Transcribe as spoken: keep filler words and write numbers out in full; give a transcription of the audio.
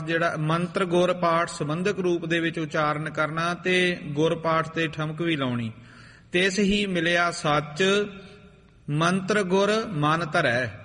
ਜਿਹੜਾ ਮੰਤਰ ਗੁਰ ਪਾਠ ਸੰਬੰਧਕ ਰੂਪ ਦੇ ਵਿੱਚ ਉਚਾਰਨ ਕਰਨਾ ਤੇ ਗੁਰ ਪਾਠ ਤੇ ਠਮਕ ਵੀ ਲਾਉਣੀ। ਤਿਸ ਹੀ ਮਿਲਿਆ ਸੱਚ ਮੰਤਰ ਗੁਰ ਮਨ ਧਰੈ।